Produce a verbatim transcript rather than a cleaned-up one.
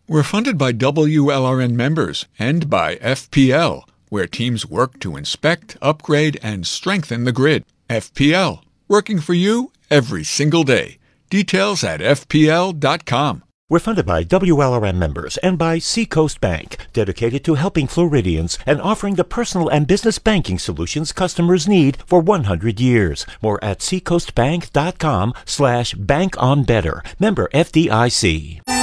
We're funded by W L R N members and by F P L, where teams work to inspect, upgrade, and strengthen the grid. F P L, working for you every single day. Details at F P L dot com. We're funded by W L R M members and by Seacoast Bank, dedicated to helping Floridians and offering the personal and business banking solutions customers need for one hundred years. More at seacoastbank.com slash bank on better. Member F D I C.